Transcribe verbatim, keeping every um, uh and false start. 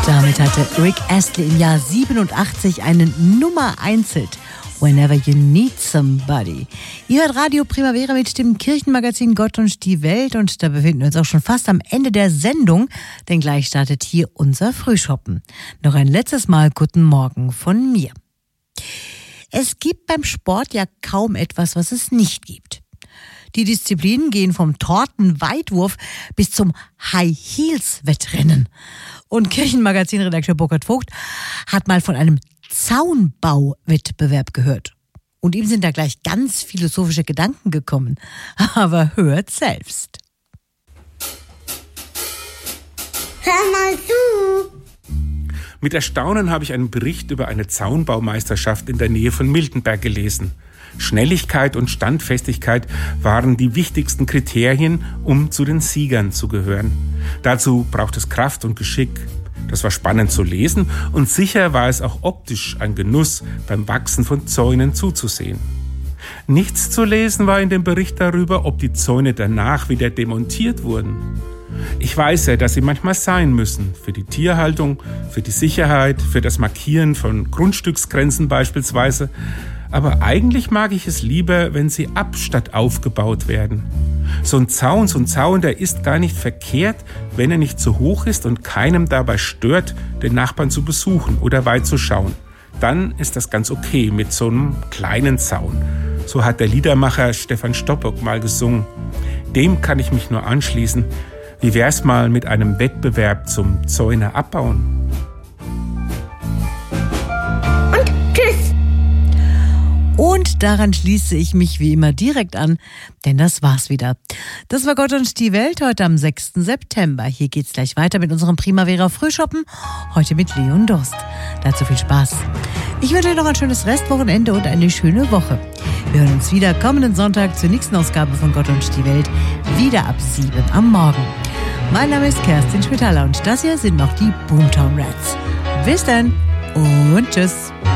Damit hatte Rick Astley im Jahr siebenundachtzig einen Nummer eins Hit. Whenever you need somebody. Ihr hört Radio Primavera mit dem Kirchenmagazin Gott und die Welt und da befinden wir uns auch schon fast am Ende der Sendung, denn gleich startet hier unser Frühschoppen. Noch ein letztes Mal guten Morgen von mir. Es gibt beim Sport ja kaum etwas, was es nicht gibt. Die Disziplinen gehen vom Tortenweitwurf bis zum High-Heels-Wettrennen. Und Kirchenmagazin-Redakteur Burkhard Vogt hat mal von einem Zaunbau-Wettbewerb gehört. Und ihm sind da gleich ganz philosophische Gedanken gekommen. Aber hört selbst. Hör mal zu! Mit Erstaunen habe ich einen Bericht über eine Zaunbaumeisterschaft in der Nähe von Miltenberg gelesen. Schnelligkeit und Standfestigkeit waren die wichtigsten Kriterien, um zu den Siegern zu gehören. Dazu braucht es Kraft und Geschick. Das war spannend zu lesen und sicher war es auch optisch ein Genuss, beim Wachsen von Zäunen zuzusehen. Nichts zu lesen war in dem Bericht darüber, ob die Zäune danach wieder demontiert wurden. Ich weiß ja, dass sie manchmal sein müssen, für die Tierhaltung, für die Sicherheit, für das Markieren von Grundstücksgrenzen beispielsweise. Aber eigentlich mag ich es lieber, wenn sie ab statt aufgebaut werden. So ein Zaun, so ein Zaun, der ist gar nicht verkehrt, wenn er nicht zu hoch ist und keinem dabei stört, den Nachbarn zu besuchen oder weit zu schauen. Dann ist das ganz okay mit so einem kleinen Zaun. So hat der Liedermacher Stefan Stoppock mal gesungen. Dem kann ich mich nur anschließen. Wie wär's mal mit einem Wettbewerb zum Zäune abbauen? Und tschüss! Und daran schließe ich mich wie immer direkt an, denn das war's wieder. Das war Gott und die Welt heute am sechsten September. Hier geht's gleich weiter mit unserem Primavera Frühschoppen, heute mit Leon Durst. Dazu viel Spaß. Ich wünsche euch noch ein schönes Restwochenende und eine schöne Woche. Wir hören uns wieder kommenden Sonntag zur nächsten Ausgabe von Gott und die Welt, wieder ab sieben am Morgen. Mein Name ist Kerstin Schmidtaler und das hier sind noch die Boomtown Rats. Bis dann und tschüss.